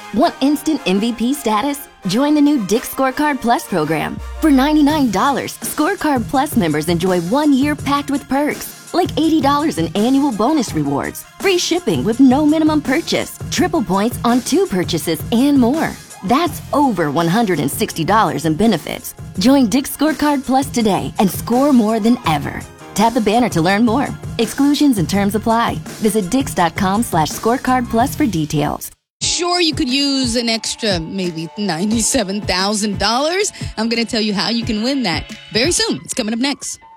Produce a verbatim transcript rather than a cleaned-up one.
Want instant M V P status? Join the new Dick's Scorecard Plus program. For ninety-nine dollars, Scorecard Plus members enjoy one year packed with perks, like eighty dollars in annual bonus rewards, free shipping with no minimum purchase, triple points on two purchases, and more. That's over one hundred sixty dollars in benefits. Join Dick's Scorecard Plus today and score more than ever. Tap the banner to learn more. Exclusions and terms apply. Visit dix.com slash scorecard plus for details. Sure, you could use an extra maybe ninety-seven thousand dollars. I'm going to tell you how you can win that very soon. It's coming up next.